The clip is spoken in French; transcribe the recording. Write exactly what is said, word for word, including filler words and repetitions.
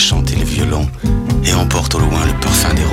chant et le violon, et emporte au loin le parfum des